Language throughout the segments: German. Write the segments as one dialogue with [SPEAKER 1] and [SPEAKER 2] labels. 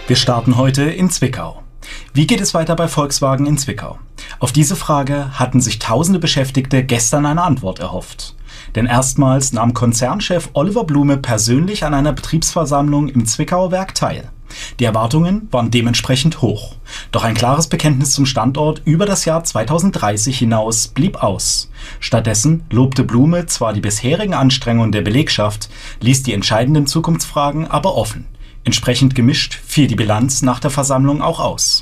[SPEAKER 1] Wir starten heute in Zwickau. Wie geht es weiter bei Volkswagen in Zwickau? Auf diese Frage hatten sich tausende Beschäftigte gestern eine Antwort erhofft. Denn erstmals nahm Konzernchef Oliver Blume persönlich an einer Betriebsversammlung im Zwickauer Werk teil. Die Erwartungen waren dementsprechend hoch. Doch ein klares Bekenntnis zum Standort über das Jahr 2030 hinaus blieb aus. Stattdessen lobte Blume zwar die bisherigen Anstrengungen der Belegschaft, ließ die entscheidenden Zukunftsfragen aber offen. Entsprechend gemischt fiel die Bilanz nach der Versammlung auch aus.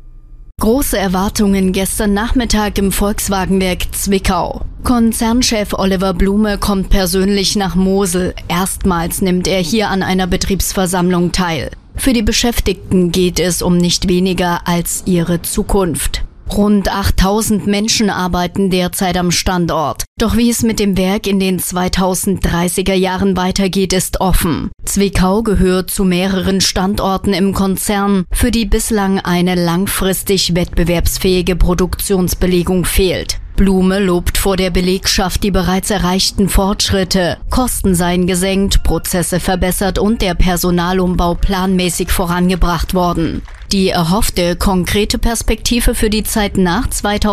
[SPEAKER 2] Große Erwartungen gestern Nachmittag im Volkswagenwerk Zwickau. Konzernchef Oliver Blume kommt persönlich nach Mosel. Erstmals nimmt er hier an einer Betriebsversammlung teil. Für die Beschäftigten geht es um nicht weniger als ihre Zukunft. Rund 8000 Menschen arbeiten derzeit am Standort. Doch wie es mit dem Werk in den 2030er Jahren weitergeht, ist offen. Zwickau gehört zu mehreren Standorten im Konzern, für die bislang eine langfristig wettbewerbsfähige Produktionsbelegung fehlt. Blume lobt vor der Belegschaft die bereits erreichten Fortschritte. Kosten seien gesenkt, Prozesse verbessert und der Personalumbau planmäßig vorangebracht worden. Die erhoffte konkrete Perspektive für die Zeit nach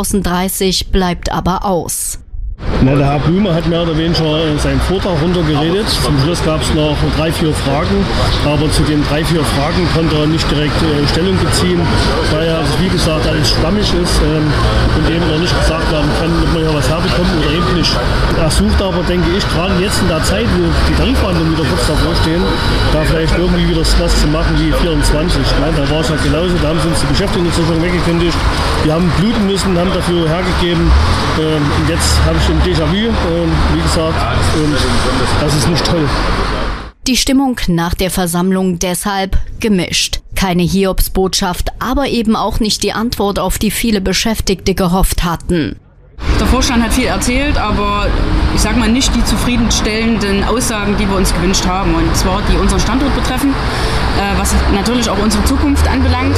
[SPEAKER 2] 2030 bleibt aber aus.
[SPEAKER 3] Na, der Herr Blume hat mehr oder weniger seinen Vortrag runtergeredet. Zum Schluss gab es noch 3-4 Fragen, aber zu den 3-4 Fragen konnte er nicht direkt Stellung beziehen, weil er, wie gesagt, alles schwammig ist und eben noch nicht gesagt werden kann, ob man hier was herbekommt oder eben nicht. Er sucht aber, denke ich, gerade jetzt in der Zeit, wo die Tarifverhandlungen wieder kurz davor stehen, da vielleicht irgendwie wieder was zu machen wie 24. Nein, da war es ja genauso, da haben sie uns die Beschäftigungsversicherung weggekündigt. Wir haben bluten müssen, haben dafür hergegeben und jetzt habe ich ein Déjà-vu, wie gesagt, und das ist nicht toll.
[SPEAKER 2] Die Stimmung nach der Versammlung deshalb gemischt. Keine Hiobsbotschaft, aber eben auch nicht die Antwort, auf die viele Beschäftigte gehofft hatten.
[SPEAKER 4] Der Vorstand hat viel erzählt, aber ich sage mal nicht die zufriedenstellenden Aussagen, die wir uns gewünscht haben. Und zwar die unseren Standort betreffen, was natürlich auch unsere Zukunft anbelangt.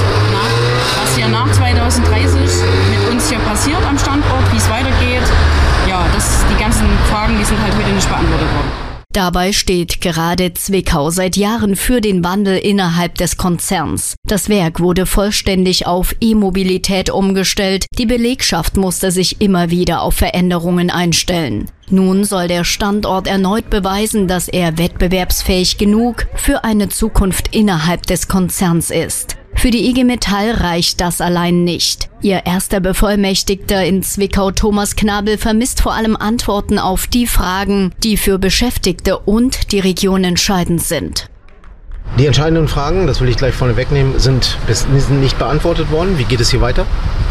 [SPEAKER 4] Was hier nach 2030 mit uns hier passiert am Standort, wie es weitergeht. Ja, die ganzen Fragen, die sind halt heute nicht beantwortet worden.
[SPEAKER 2] Dabei steht gerade Zwickau seit Jahren für den Wandel innerhalb des Konzerns. Das Werk wurde vollständig auf E-Mobilität umgestellt. Die Belegschaft musste sich immer wieder auf Veränderungen einstellen. Nun soll der Standort erneut beweisen, dass er wettbewerbsfähig genug für eine Zukunft innerhalb des Konzerns ist. Für die IG Metall reicht das allein nicht. Ihr erster Bevollmächtigter in Zwickau, Thomas Knabel, vermisst vor allem Antworten auf die Fragen, die für Beschäftigte und die Region entscheidend sind.
[SPEAKER 5] Die entscheidenden Fragen, das will ich gleich vorne wegnehmen, sind nicht beantwortet worden. Wie geht es hier weiter?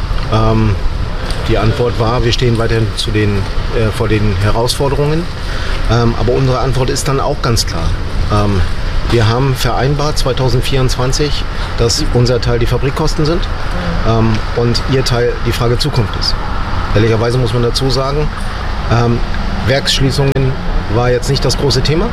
[SPEAKER 5] Die Antwort war, wir stehen weiterhin vor den Herausforderungen. Aber unsere Antwort ist dann auch ganz klar. Wir haben vereinbart 2024, dass unser Teil die Fabrikkosten sind und ihr Teil die Frage Zukunft ist. Ehrlicherweise muss man dazu sagen, Werksschließungen war jetzt nicht das große Thema,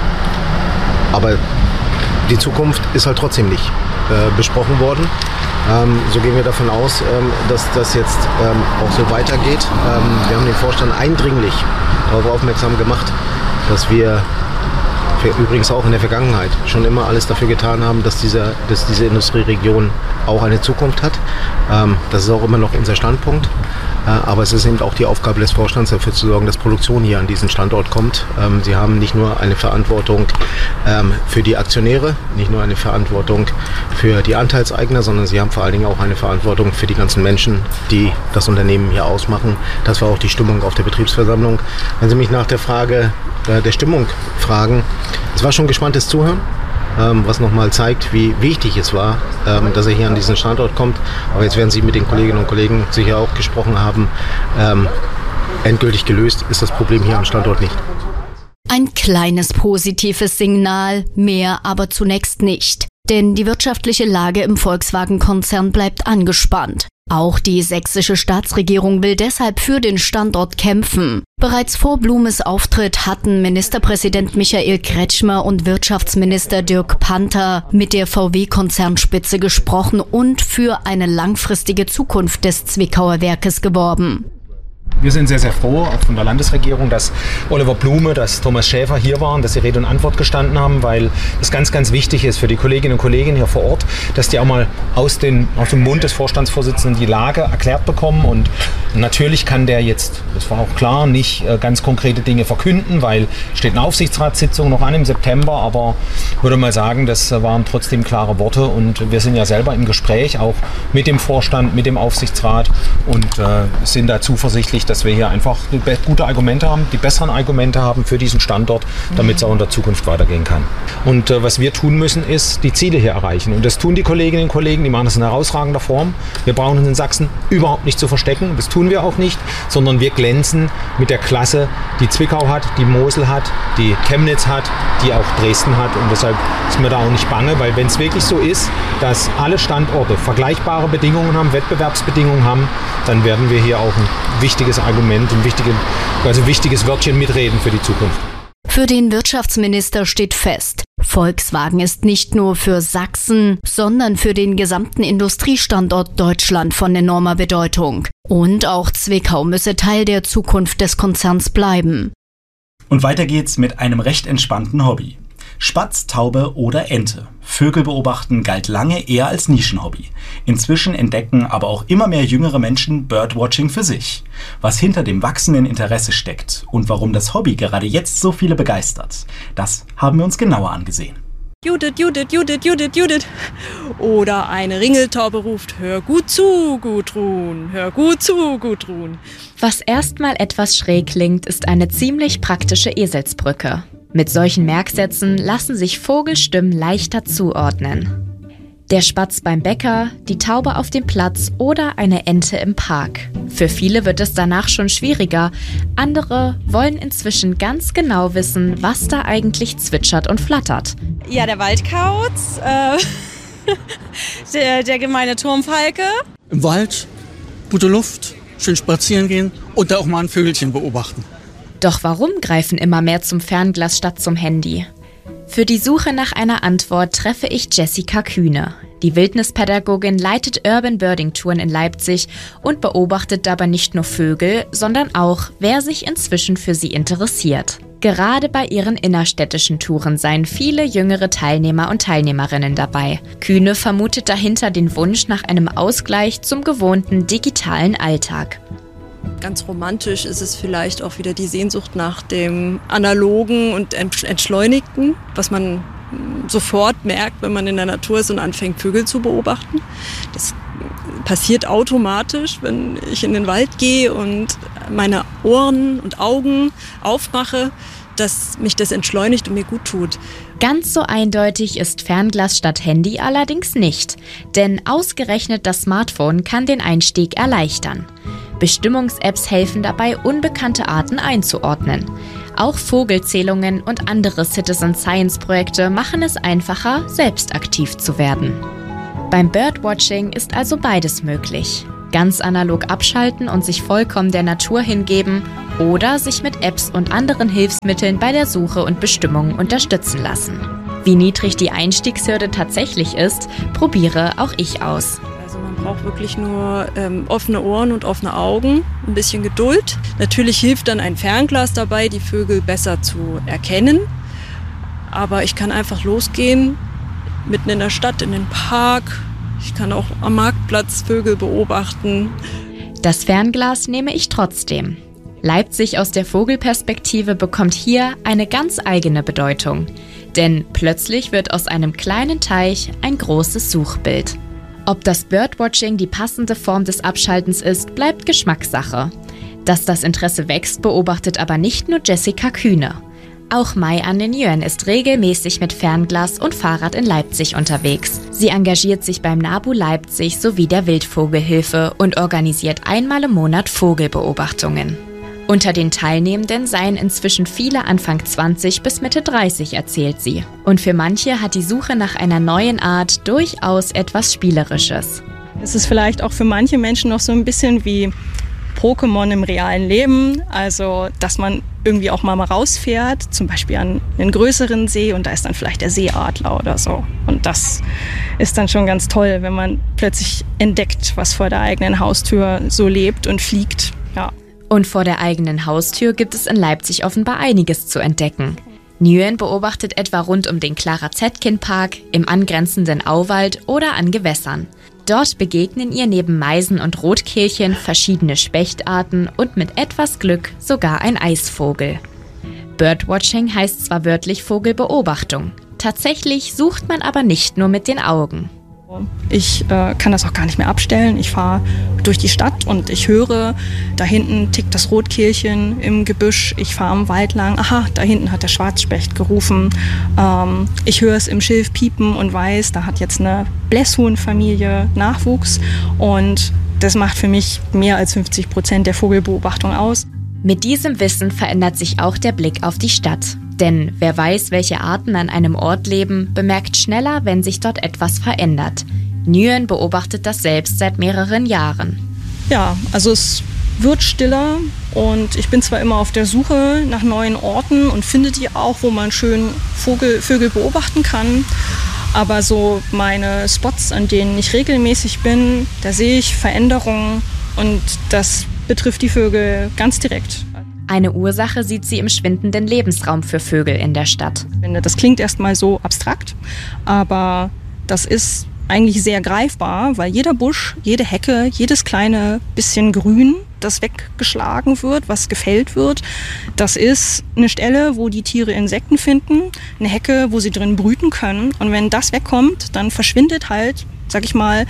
[SPEAKER 5] aber die Zukunft ist halt trotzdem nicht besprochen worden. So gehen wir davon aus, dass das jetzt auch so weitergeht. Wir haben den Vorstand eindringlich darauf aufmerksam gemacht, dass wir übrigens auch in der Vergangenheit schon immer alles dafür getan haben, dass diese Industrieregion auch eine Zukunft hat. Das ist auch immer noch unser Standpunkt. Aber es ist eben auch die Aufgabe des Vorstands, dafür zu sorgen, dass Produktion hier an diesen Standort kommt. Sie haben nicht nur eine Verantwortung für die Aktionäre, nicht nur eine Verantwortung für die Anteilseigner, sondern sie haben vor allen Dingen auch eine Verantwortung für die ganzen Menschen, die das Unternehmen hier ausmachen. Das war auch die Stimmung auf der Betriebsversammlung. Wenn Sie mich nach der Frage der Stimmung fragen, es war schon gespanntes Zuhören, was nochmal zeigt, wie wichtig es war, dass er hier an diesen Standort kommt. Aber jetzt werden Sie mit den Kolleginnen und Kollegen sicher auch gesprochen haben. Endgültig gelöst ist das Problem hier am Standort nicht.
[SPEAKER 2] Ein kleines positives Signal, mehr aber zunächst nicht. Denn die wirtschaftliche Lage im Volkswagen-Konzern bleibt angespannt. Auch die sächsische Staatsregierung will deshalb für den Standort kämpfen. Bereits vor Blumes Auftritt hatten Ministerpräsident Michael Kretschmer und Wirtschaftsminister Dirk Panther mit der VW-Konzernspitze gesprochen und für eine langfristige Zukunft des Zwickauer Werkes geworben.
[SPEAKER 5] Wir sind sehr, sehr froh, auch von der Landesregierung, dass Oliver Blume, dass Thomas Schäfer hier waren, dass sie Rede und Antwort gestanden haben, weil es ganz, ganz wichtig ist für die Kolleginnen und Kollegen hier vor Ort, dass die auch mal aus dem Mund des Vorstandsvorsitzenden die Lage erklärt bekommen. Und natürlich kann der jetzt, das war auch klar, nicht ganz konkrete Dinge verkünden, weil steht eine Aufsichtsratssitzung noch an im September, aber ich würde mal sagen, das waren trotzdem klare Worte und wir sind ja selber im Gespräch, auch mit dem Vorstand, mit dem Aufsichtsrat und sind da zuversichtlich, dass wir hier einfach gute Argumente haben, die besseren Argumente haben für diesen Standort, damit es auch in der Zukunft weitergehen kann. Und was wir tun müssen, ist die Ziele hier erreichen. Und das tun die Kolleginnen und Kollegen, die machen das in herausragender Form. Wir brauchen uns in Sachsen überhaupt nicht zu verstecken, das tun wir auch nicht, sondern wir glänzen mit der Klasse, die Zwickau hat, die Mosel hat, die Chemnitz hat, die auch Dresden hat. Und deshalb ist mir da auch nicht bange, weil wenn es wirklich so ist, dass alle Standorte vergleichbare Bedingungen haben, Wettbewerbsbedingungen haben, dann werden wir hier auch ein wichtiges Argument, ein wichtiges Wörtchen mitreden für die Zukunft.
[SPEAKER 2] Für den Wirtschaftsminister steht fest, Volkswagen ist nicht nur für Sachsen, sondern für den gesamten Industriestandort Deutschland von enormer Bedeutung. Und auch Zwickau müsse Teil der Zukunft des Konzerns bleiben.
[SPEAKER 1] Und weiter geht's mit einem recht entspannten Hobby. Spatz, Taube oder Ente. Vögel beobachten galt lange eher als Nischenhobby. Inzwischen entdecken aber auch immer mehr jüngere Menschen Birdwatching für sich. Was hinter dem wachsenden Interesse steckt und warum das Hobby gerade jetzt so viele begeistert, das haben wir uns genauer angesehen.
[SPEAKER 6] Judith, Judith, Judith, Judith, Judith. Oder eine Ringeltaube ruft, hör gut zu, Gudrun, hör gut zu, Gudrun.
[SPEAKER 7] Was erstmal etwas schräg klingt, ist eine ziemlich praktische Eselsbrücke. Mit solchen Merksätzen lassen sich Vogelstimmen leichter zuordnen. Der Spatz beim Bäcker, die Taube auf dem Platz oder eine Ente im Park. Für viele wird es danach schon schwieriger. Andere wollen inzwischen ganz genau wissen, was da eigentlich zwitschert und flattert.
[SPEAKER 6] Ja, der Waldkauz, der gemeine Turmfalke.
[SPEAKER 8] Im Wald, gute Luft, schön spazieren gehen und da auch mal ein Vögelchen beobachten.
[SPEAKER 7] Doch warum greifen immer mehr zum Fernglas statt zum Handy? Für die Suche nach einer Antwort treffe ich Jessica Kühne. Die Wildnispädagogin leitet Urban Birding Touren in Leipzig und beobachtet dabei nicht nur Vögel, sondern auch, wer sich inzwischen für sie interessiert. Gerade bei ihren innerstädtischen Touren seien viele jüngere Teilnehmer und Teilnehmerinnen dabei. Kühne vermutet dahinter den Wunsch nach einem Ausgleich zum gewohnten digitalen Alltag.
[SPEAKER 6] Ganz romantisch ist es vielleicht auch wieder die Sehnsucht nach dem Analogen und Entschleunigten, was man sofort merkt, wenn man in der Natur ist und anfängt, Vögel zu beobachten. Das passiert automatisch, wenn ich in den Wald gehe und meine Ohren und Augen aufmache, dass mich das entschleunigt und mir gut tut.
[SPEAKER 7] Ganz so eindeutig ist Fernglas statt Handy allerdings nicht, denn ausgerechnet das Smartphone kann den Einstieg erleichtern. Bestimmungs-Apps helfen dabei, unbekannte Arten einzuordnen. Auch Vogelzählungen und andere Citizen-Science-Projekte machen es einfacher, selbst aktiv zu werden. Beim Birdwatching ist also beides möglich. Ganz analog abschalten und sich vollkommen der Natur hingeben oder sich mit Apps und anderen Hilfsmitteln bei der Suche und Bestimmung unterstützen lassen. Wie niedrig die Einstiegshürde tatsächlich ist, probiere auch ich aus.
[SPEAKER 6] Man braucht wirklich nur offene Ohren und offene Augen, ein bisschen Geduld. Natürlich hilft dann ein Fernglas dabei, die Vögel besser zu erkennen. Aber ich kann einfach losgehen, mitten in der Stadt, in den Park. Ich kann auch am Marktplatz Vögel beobachten.
[SPEAKER 7] Das Fernglas nehme ich trotzdem. Leipzig aus der Vogelperspektive bekommt hier eine ganz eigene Bedeutung. Denn plötzlich wird aus einem kleinen Teich ein großes Suchbild. Ob das Birdwatching die passende Form des Abschaltens ist, bleibt Geschmackssache. Dass das Interesse wächst, beobachtet aber nicht nur Jessica Kühne. Auch Mai-Anne Nguyen ist regelmäßig mit Fernglas und Fahrrad in Leipzig unterwegs. Sie engagiert sich beim NABU Leipzig sowie der Wildvogelhilfe und organisiert einmal im Monat Vogelbeobachtungen. Unter den Teilnehmenden seien inzwischen viele Anfang 20 bis Mitte 30, erzählt sie. Und für manche hat die Suche nach einer neuen Art durchaus etwas Spielerisches.
[SPEAKER 9] Es ist vielleicht auch für manche Menschen noch so ein bisschen wie Pokémon im realen Leben. Also, dass man irgendwie auch mal rausfährt, zum Beispiel an einen größeren See und da ist dann vielleicht der Seeadler oder so. Und das ist dann schon ganz toll, wenn man plötzlich entdeckt, was vor der eigenen Haustür so lebt und fliegt. Ja.
[SPEAKER 7] Und vor der eigenen Haustür gibt es in Leipzig offenbar einiges zu entdecken. Nguyen beobachtet etwa rund um den Clara-Zetkin-Park, im angrenzenden Auwald oder an Gewässern. Dort begegnen ihr neben Meisen und Rotkehlchen verschiedene Spechtarten und mit etwas Glück sogar ein Eisvogel. Birdwatching heißt zwar wörtlich Vogelbeobachtung. Tatsächlich sucht man aber nicht nur mit den Augen.
[SPEAKER 9] Ich kann das auch gar nicht mehr abstellen. Ich fahre durch die Stadt und ich höre, da hinten tickt das Rotkehlchen im Gebüsch. Ich fahre im Wald lang. Aha, da hinten hat der Schwarzspecht gerufen. Ich höre es im Schilf piepen und weiß, da hat jetzt eine Blässhuhnfamilie Nachwuchs. Und das macht für mich mehr als 50% der Vogelbeobachtung aus.
[SPEAKER 7] Mit diesem Wissen verändert sich auch der Blick auf die Stadt. Denn wer weiß, welche Arten an einem Ort leben, bemerkt schneller, wenn sich dort etwas verändert. Nguyen beobachtet das selbst seit mehreren Jahren.
[SPEAKER 9] Ja, also es wird stiller und ich bin zwar immer auf der Suche nach neuen Orten und finde die auch, wo man schön Vögel beobachten kann. Aber so meine Spots, an denen ich regelmäßig bin, da sehe ich Veränderungen und das betrifft die Vögel ganz direkt.
[SPEAKER 7] Eine Ursache sieht sie im schwindenden Lebensraum für Vögel in der Stadt.
[SPEAKER 9] Das klingt erstmal so abstrakt, aber das ist eigentlich sehr greifbar, weil jeder Busch, jede Hecke, jedes kleine bisschen Grün, das weggeschlagen wird, was gefällt wird, das ist eine Stelle, wo die Tiere Insekten finden, eine Hecke, wo sie drin brüten können. Und wenn das wegkommt, dann verschwindet halt, sag ich mal,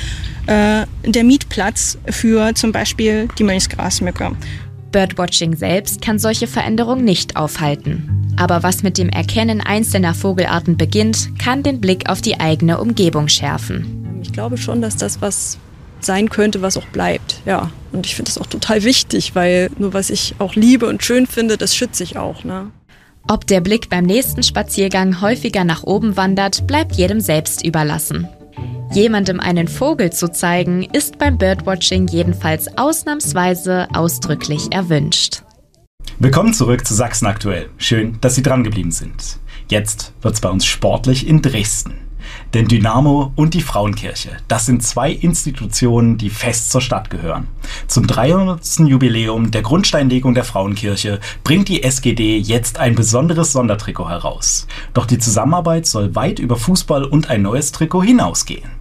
[SPEAKER 9] der Mietplatz für zum Beispiel die Mönchsgrasmücke.
[SPEAKER 7] Birdwatching selbst kann solche Veränderungen nicht aufhalten. Aber was mit dem Erkennen einzelner Vogelarten beginnt, kann den Blick auf die eigene Umgebung schärfen.
[SPEAKER 6] Ich glaube schon, dass das was sein könnte, was auch bleibt. Ja. Und ich finde das auch total wichtig, weil nur was ich auch liebe und schön finde, das schütze ich auch. Ne?
[SPEAKER 7] Ob der Blick beim nächsten Spaziergang häufiger nach oben wandert, bleibt jedem selbst überlassen. Jemandem einen Vogel zu zeigen, ist beim Birdwatching jedenfalls ausnahmsweise ausdrücklich erwünscht.
[SPEAKER 1] Willkommen zurück zu Sachsen aktuell. Schön, dass Sie dran geblieben sind. Jetzt wird's bei uns sportlich in Dresden. Denn Dynamo und die Frauenkirche, das sind zwei Institutionen, die fest zur Stadt gehören. Zum 300. Jubiläum der Grundsteinlegung der Frauenkirche bringt die SGD jetzt ein besonderes Sondertrikot heraus. Doch die Zusammenarbeit soll weit über Fußball und ein neues Trikot hinausgehen.